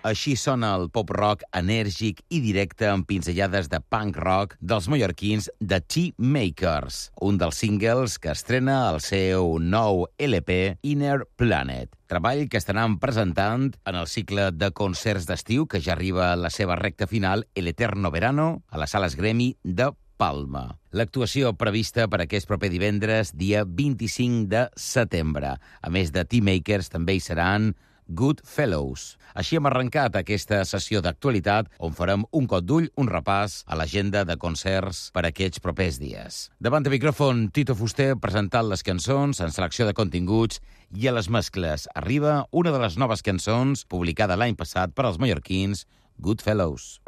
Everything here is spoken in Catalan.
Així sona el pop-rock enèrgic i directe amb pinzellades de punk rock dels mallorquins The T-Makers, un dels singles que estrena el seu nou LP Inner Planet. Treball que estaran presentant en el cicle de concerts d'estiu que ja arriba a la seva recta final, El Eterno Verano, a les sales Gremi de Palma. L'actuació prevista per aquest proper divendres, dia 25 de setembre. A més de T-Makers, també hi seran Good Fellows. Així hem arrencat aquesta sessió d'actualitat on farem un cop d'ull, un repàs a l'agenda de concerts per aquests propers dies. Davant de micròfon, Tito Fuster presentant les cançons en selecció de continguts i a les mescles arriba una de les noves cançons publicada l'any passat per als mallorquins, Good Fellows.